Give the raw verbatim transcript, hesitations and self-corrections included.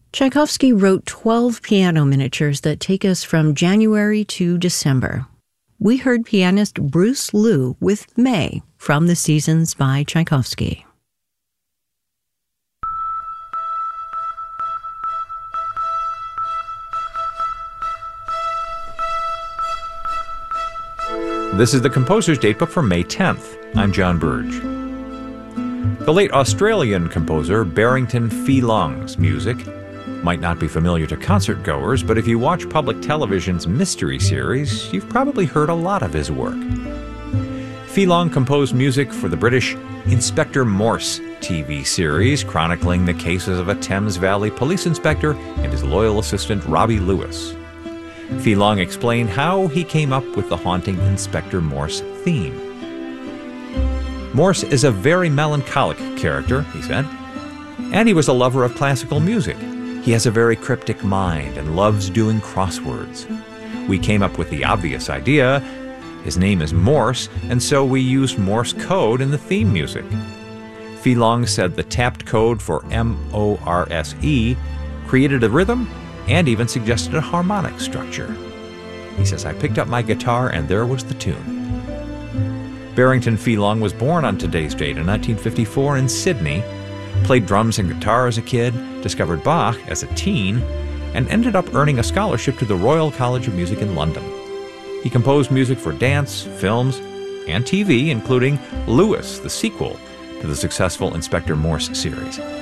Tchaikovsky wrote twelve piano miniatures that take us from January to December. We heard pianist Bruce Liu with May from The Seasons by Tchaikovsky. This is the Composer's Datebook for May tenth. I'm John Burge. The late Australian composer Barrington Pheelong's music might not be familiar to concert-goers, but if you watch public television's Mystery Series, you've probably heard a lot of his work. Pheelong composed music for the British Inspector Morse T V series, chronicling the cases of a Thames Valley police inspector and his loyal assistant Robbie Lewis. Pheelong explained how he came up with the haunting Inspector Morse theme. Morse is a very melancholic character, he said, and he was a lover of classical music. He has a very cryptic mind and loves doing crosswords. We came up with the obvious idea. His name is Morse, and so we used Morse code in the theme music. Pheelong said the tapped code for M O R S E created a rhythm and even suggested a harmonic structure. He says, I picked up my guitar and there was the tune. Barrington Pheelong was born on today's date in nineteen fifty-four in Sydney, played drums and guitar as a kid, discovered Bach as a teen, and ended up earning a scholarship to the Royal College of Music in London. He composed music for dance, films, and T V, including Lewis, the sequel to the successful Inspector Morse series.